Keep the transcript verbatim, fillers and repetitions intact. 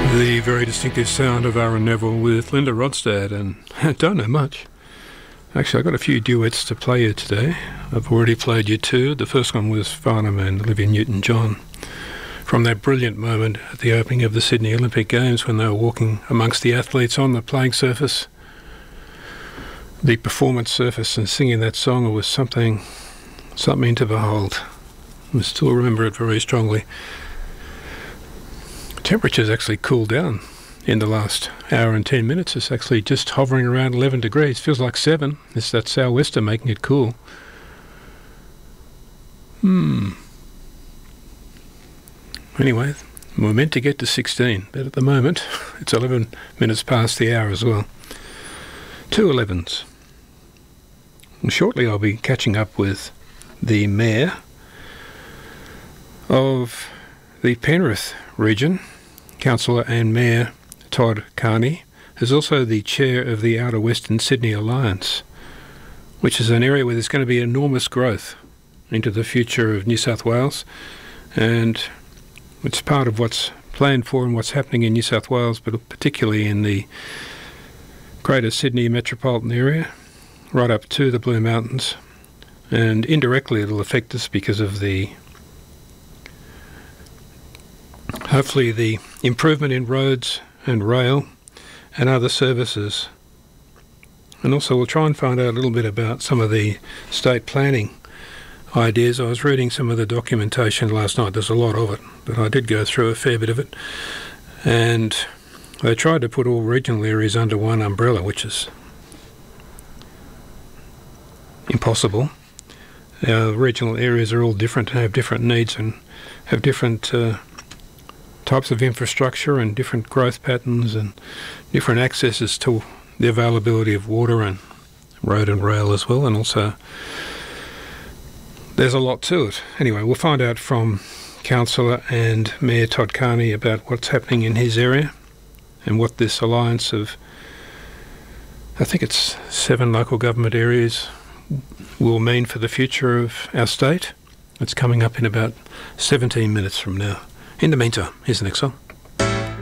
The very distinctive sound of Aaron Neville with Linda Ronstadt, and I don't know much. Actually, I've got a few duets to play you today. I've already played you two. The first one was Farnham and Olivia Newton-John, from that brilliant moment at the opening of the Sydney Olympic Games when they were walking amongst the athletes on the playing surface, the performance surface, and singing that song. It was something, something to behold. I still remember it very strongly. Temperature's actually cooled down in the last hour and ten minutes. It's actually just hovering around eleven degrees. Feels like seven. It's that sou'wester making it cool. Hmm. Anyway, we're meant to get to sixteen, but at the moment it's eleven minutes past the hour as well. Two elevens. And shortly I'll be catching up with the Mayor of the Penrith region, Councillor and Mayor Todd Carney, who's also the chair of the Outer Western Sydney Alliance, which is an area where there's going to be enormous growth into the future of New South Wales, and it's part of what's planned for and what's happening in New South Wales, but particularly in the Greater Sydney metropolitan area, right up to the Blue Mountains, and indirectly it'll affect us because of the hopefully the improvement in roads and rail and other services. And also we'll try and find out a little bit about some of the state planning ideas. I was reading some of the documentation last night. There's a lot of it, but I did go through a fair bit of it. And they tried to put all regional areas under one umbrella, which is impossible. Our regional areas are all different and have different needs and have different uh, types of infrastructure and different growth patterns and different accesses to the availability of water and road and rail as well. And also there's a lot to it. Anyway, we'll find out from Councillor and Mayor Todd Carney about what's happening in his area and what this alliance of, I think it's seven local government areas, will mean for the future of our state. It's coming up in about seventeen minutes from now. In the meantime, here's the next song.